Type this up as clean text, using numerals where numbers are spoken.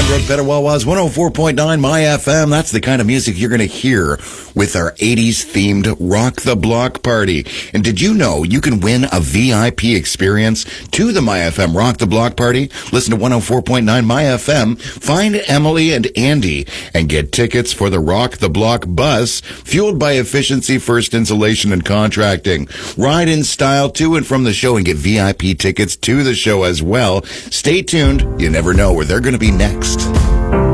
Brooke Petawawaz, 104.9 My FM. That's the kind of music you're going to hear with our 80s themed Rock the Block party. And did you know you can win a VIP experience to the My FM Rock the Block party? Listen to 104.9 My FM, find Emily and Andy, and get tickets for the Rock the Block bus, fueled by Efficiency First Insulation and Contracting. Ride in style to and from the show and get VIP tickets to the show as well. Stay tuned. You never know where they're going to be next.